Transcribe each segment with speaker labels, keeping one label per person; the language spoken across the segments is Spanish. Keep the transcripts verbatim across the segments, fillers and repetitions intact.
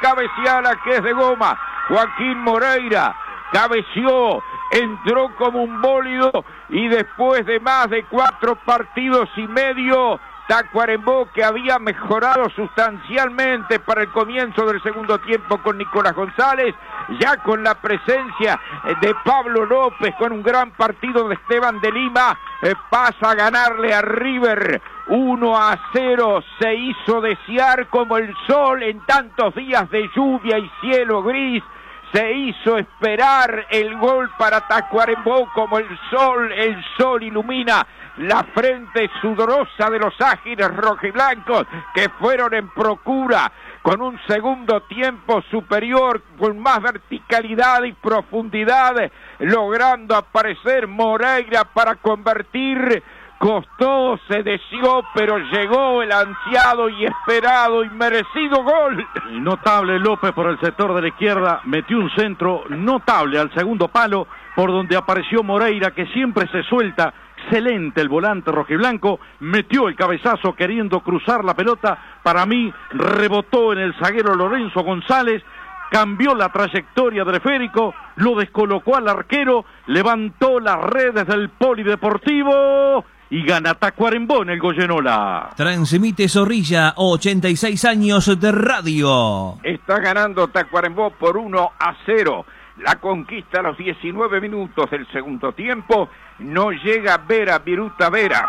Speaker 1: cabeceala que es de goma. Joaquín Moreira cabeció, entró como un bólido y después de más de cuatro partidos y medio, Tacuarembó, que había mejorado sustancialmente para el comienzo del segundo tiempo con Nicolás González, ya con la presencia de Pablo López, con un gran partido de Esteban de Lima, eh, pasa a ganarle a River uno a cero. Se hizo desear como el sol en tantos días de lluvia y cielo gris. Se hizo esperar el gol para Tacuarembó como el sol, el sol ilumina la frente sudorosa de los ágiles rojiblancos que fueron en procura con un segundo tiempo superior, con más verticalidad y profundidad, logrando aparecer Moreira para convertir. Costó, se deseó, pero llegó el ansiado y esperado y merecido gol.
Speaker 2: Notable López por el sector de la izquierda, metió un centro notable al segundo palo, por donde apareció Moreira, que siempre se suelta. Excelente el volante rojiblanco, metió el cabezazo queriendo cruzar la pelota, para mí rebotó en el zaguero Lorenzo González, cambió la trayectoria del esférico, lo descolocó al arquero, levantó las redes del polideportivo y gana Tacuarembó en el Goyenola.
Speaker 3: Transmite Zorrilla, ochenta y seis años de radio.
Speaker 1: Está ganando Tacuarembó por uno a cero. La conquista a los diecinueve minutos del segundo tiempo. No llega Vera, Viruta Vera.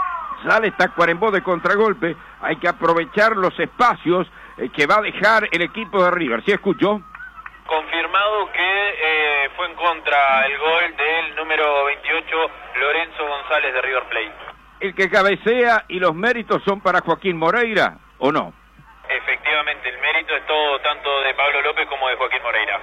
Speaker 1: Sale Tacuarembó de contragolpe. Hay que aprovechar los espacios eh, que va a dejar el equipo de River. ¿Sí escuchó?
Speaker 4: Confirmado que eh, fue en contra el gol del número veintiocho, Lorenzo González de River Plate.
Speaker 1: El que cabecea y los méritos son para Joaquín Moreira, ¿o no?
Speaker 4: Efectivamente, el mérito es todo, tanto de Pablo López como de Joaquín Moreira.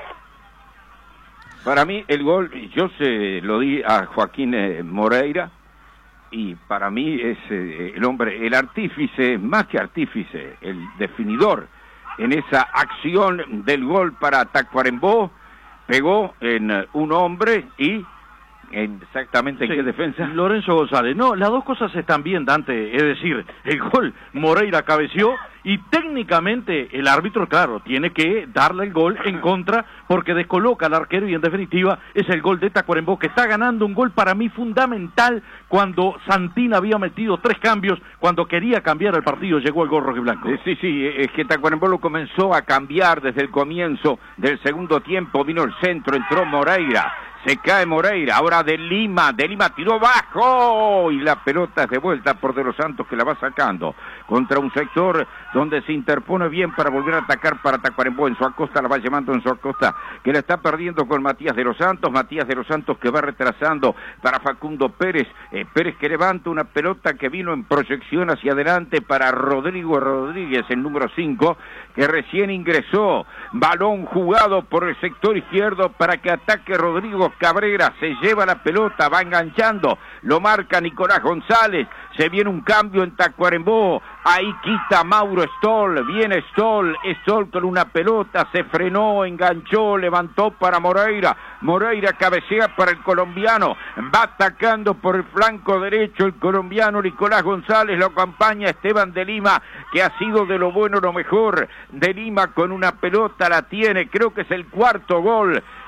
Speaker 1: Para mí el gol, yo se lo di a Joaquín eh, Moreira, y para mí es eh, el hombre, el artífice, más que artífice, el definidor en esa acción del gol para Tacuarembó. Pegó en uh, un hombre y en exactamente
Speaker 2: sí,
Speaker 1: en qué defensa.
Speaker 2: Lorenzo González. No, las dos cosas están bien, Dante, es decir, el gol Moreira cabeció y técnicamente el árbitro, claro, tiene que darle el gol en contra porque descoloca al arquero y en definitiva es el gol de Tacuarembó, que está ganando un gol para mí fundamental cuando Santín había metido tres cambios, cuando quería cambiar el partido llegó el gol rojiblanco.
Speaker 1: Eh, sí, sí, es que Tacuarembó lo comenzó a cambiar desde el comienzo del segundo tiempo, vino el centro, entró Moreira. Se cae Moreira, ahora de Lima, de Lima tiró bajo y la pelota es de vuelta por De los Santos, que la va sacando contra un sector donde se interpone bien para volver a atacar para Tacuarembó. En su acosta la va llevando en su acosta, que la está perdiendo con Matías De los Santos, Matías De los Santos que va retrasando para Facundo Pérez, eh, Pérez que levanta una pelota que vino en proyección hacia adelante para Rodrigo Rodríguez, el número cinco, que recién ingresó, balón jugado por el sector izquierdo para que ataque Rodrigo Cabrera, se lleva la pelota, va enganchando, lo marca Nicolás González, se viene un cambio en Tacuarembó, ahí quita Mauro Stoll, viene Stoll, Stoll con una pelota, se frenó, enganchó, levantó para Moreira, Moreira cabecea para el colombiano, va atacando por el flanco derecho el colombiano Nicolás González, lo acompaña Esteban de Lima, que ha sido de lo bueno lo mejor, de Lima con una pelota la tiene, creo que es el cuarto gol